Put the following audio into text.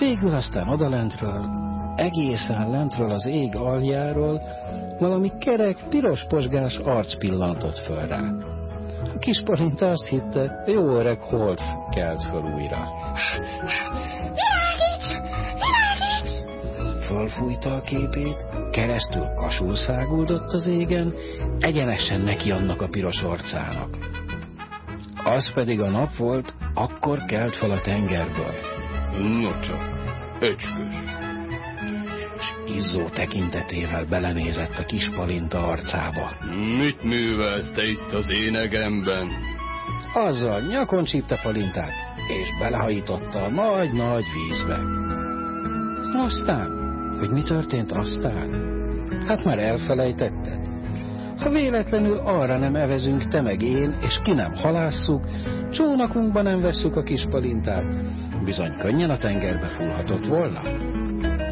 Végül aztán odalentről, egészen lentről az ég aljáról valami kerek, piros posgás arc pillantott föl rá. A kis Palinta azt hitte, jó öreg Holf kelt föl újra. Világíts! Világíts! Fölfújta a képét, keresztül kasul száguldott az égen, egyenesen neki annak a piros arcának. Az pedig a nap volt, akkor kelt fel a tengerből. Nocsak, öcskös. És izzó tekintetével belenézett a kis Palinta arcába. Mit művelsz te itt az énegemben? Azzal nyakon csípte Palintát, és belehajította a nagy-nagy vízbe. Aztán, hogy mi történt aztán? Hát már elfelejtetted. Ha véletlenül arra nem evezünk te meg én, és ki nem halásszuk, csónakunkba nem vesszük a kis Palintát, bizony könnyen a tengerbe fullhatott volna.